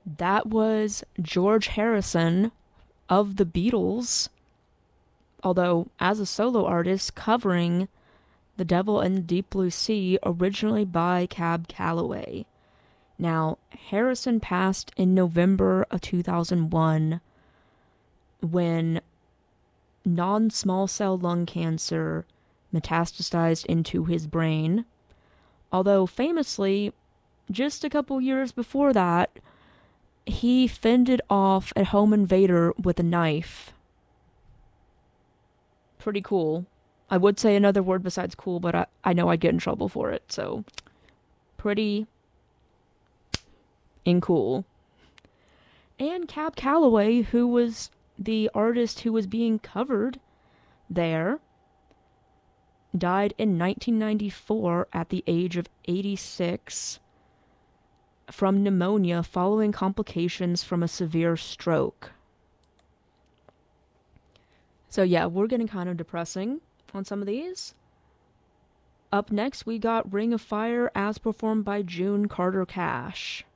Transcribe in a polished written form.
That was George Harrison of the Beatles, although as a solo artist covering The Devil in the Deep Blue Sea, originally by Cab Calloway. Now, Harrison passed in November of 2001 when non-small cell lung cancer metastasized into his brain. Although famously, just a couple years before that, he fended off a home invader with a knife. Pretty cool. I would say another word besides cool, but I know I'd get in trouble for it, so pretty cool. And Cab Calloway, who was the artist who was being covered there, died in 1994 at the age of 86 from pneumonia following complications from a severe stroke. So yeah, we're getting kind of depressing on some of these. Up next, we got Ring of Fire as performed by June Carter Cash.